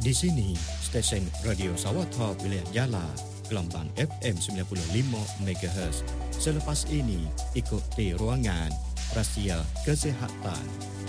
Di sini, stesen Radio Sawatha Wilayah Jala, gelombang FM 95 MHz. Selepas ini, ikuti ruangan Rahsia Kesihatan.